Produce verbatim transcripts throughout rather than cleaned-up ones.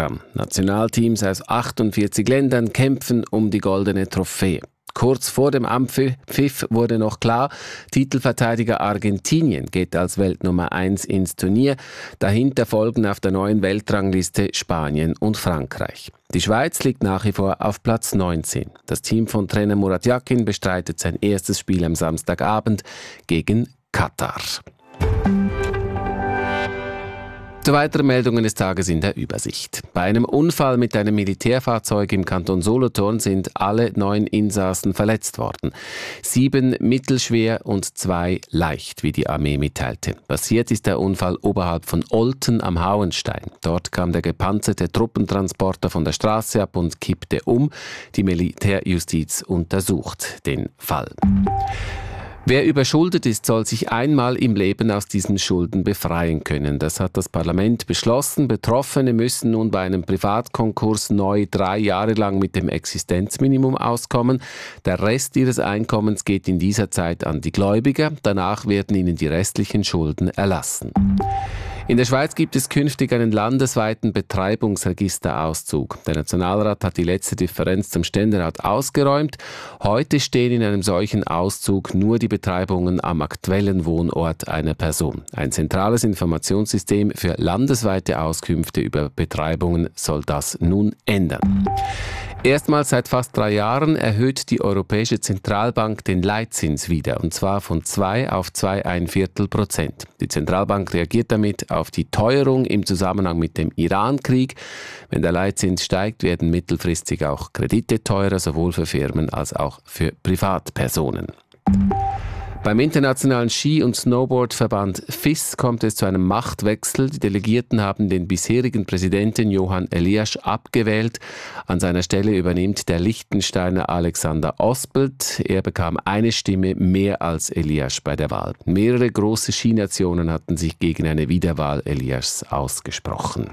Programm. Nationalteams aus achtundvierzig Ländern kämpfen um die goldene Trophäe. Kurz vor dem Abpfiff wurde noch klar, Titelverteidiger Argentinien geht als Weltnummer eins ins Turnier. Dahinter folgen auf der neuen Weltrangliste Spanien und Frankreich. Die Schweiz liegt nach wie vor auf Platz neunzehn. Das Team von Trainer Murat Yakin bestreitet sein erstes Spiel am Samstagabend gegen Katar. Zu weiteren Meldungen des Tages in der Übersicht. Bei einem Unfall mit einem Militärfahrzeug im Kanton Solothurn sind alle neun Insassen verletzt worden. Sieben mittelschwer und zwei leicht, wie die Armee mitteilte. Passiert ist der Unfall oberhalb von Olten am Hauenstein. Dort kam der gepanzerte Truppentransporter von der Straße ab und kippte um. Die Militärjustiz untersucht den Fall. Wer überschuldet ist, soll sich einmal im Leben aus diesen Schulden befreien können. Das hat das Parlament beschlossen. Betroffene müssen nun bei einem Privatkonkurs neu drei Jahre lang mit dem Existenzminimum auskommen. Der Rest ihres Einkommens geht in dieser Zeit an die Gläubiger. Danach werden ihnen die restlichen Schulden erlassen. In der Schweiz gibt es künftig einen landesweiten Betreibungsregisterauszug. Der Nationalrat hat die letzte Differenz zum Ständerat ausgeräumt. Heute stehen in einem solchen Auszug nur die Betreibungen am aktuellen Wohnort einer Person. Ein zentrales Informationssystem für landesweite Auskünfte über Betreibungen soll das nun ändern. Erstmals seit fast drei Jahren erhöht die Europäische Zentralbank den Leitzins wieder, und zwar von zwei auf zwei Komma ein Viertel Prozent. Die Zentralbank reagiert damit auf die Teuerung im Zusammenhang mit dem Iran-Krieg. Wenn der Leitzins steigt, werden mittelfristig auch Kredite teurer, sowohl für Firmen als auch für Privatpersonen. Beim internationalen Ski- und Snowboardverband F I S kommt es zu einem Machtwechsel. Die Delegierten haben den bisherigen Präsidenten Johann Eliasch abgewählt. An seiner Stelle übernimmt der Liechtensteiner Alexander Ospelt. Er bekam eine Stimme mehr als Eliasch bei der Wahl. Mehrere große Skinationen hatten sich gegen eine Wiederwahl Eliaschs ausgesprochen.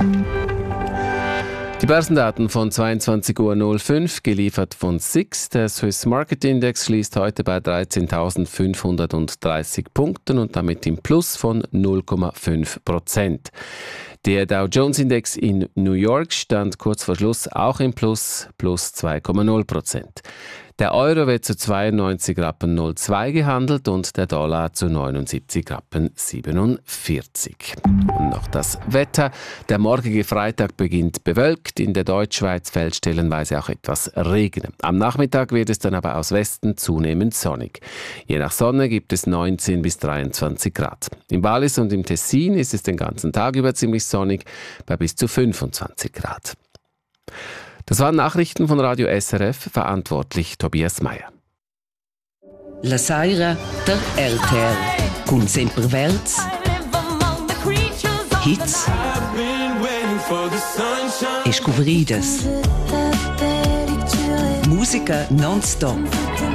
Die Börsendaten von zweiundzwanzig Uhr null fünf, geliefert von S I X. Der Swiss Market Index schließt heute bei dreizehntausendfünfhundertdreißig Punkten und damit im Plus von null Komma fünf Prozent. Der Dow Jones Index in New York stand kurz vor Schluss auch im Plus, plus zwei Komma null Prozent. Der Euro wird zu zweiundneunzig Rappen null zwei gehandelt und der Dollar zu neunundsiebzig Rappen siebenundvierzig. Und noch das Wetter. Der morgige Freitag beginnt bewölkt. In der Deutschschweiz fällt stellenweise auch etwas Regen. Am Nachmittag wird es dann aber aus Westen zunehmend sonnig. Je nach Sonne gibt es neunzehn bis dreiundzwanzig Grad. Im Wallis und im Tessin ist es den ganzen Tag über ziemlich sonnig bei bis zu fünfundzwanzig Grad. Das waren Nachrichten von Radio S R F, verantwortlich Tobias Meyer. La Saira der R T L. Con Semperwelts. Hits. E scouvridas. Musica non-stop.